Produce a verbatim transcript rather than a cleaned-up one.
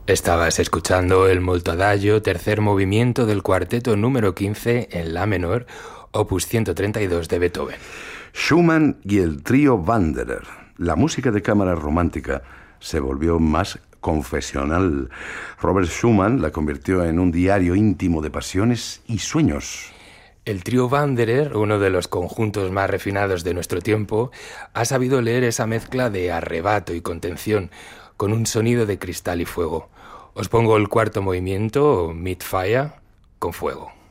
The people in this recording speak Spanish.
Estabas escuchando el Molto Adagio, tercer movimiento del cuarteto número quince en la menor, opus ciento treinta y dos de Beethoven. Schumann y el trío Wanderer. La música de cámara romántica se volvió más confesional. Robert Schumann la convirtió en un diario íntimo de pasiones y sueños. El trío Wanderer, uno de los conjuntos más refinados de nuestro tiempo, ha sabido leer esa mezcla de arrebato y contención con un sonido de cristal y fuego. Os pongo el cuarto movimiento, Mid Fire, con fuego.